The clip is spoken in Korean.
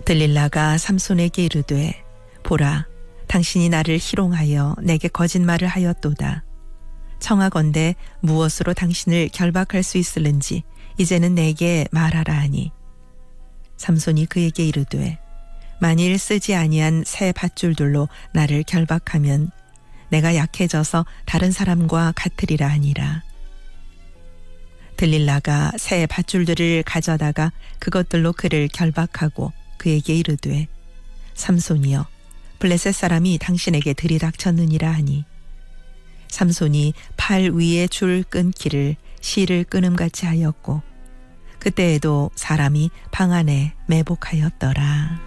들릴라가 삼손에게 이르되 보라 당신이 나를 희롱하여 내게 거짓말을 하였도다. 청하건대 무엇으로 당신을 결박할 수 있을는지 이제는 내게 말하라 하니 삼손이 그에게 이르되 만일 쓰지 아니한 새 밧줄들로 나를 결박하면 내가 약해져서 다른 사람과 같으리라 하니라. 들릴라가 새 밧줄들을 가져다가 그것들로 그를 결박하고 그에게 이르되 삼손이여 블레셋 사람이 당신에게 들이닥쳤느니라 하니 삼손이 팔 위에 줄 끊기를 실을 끊음같이 하였고 그때에도 사람이 방 안에 매복하였더라.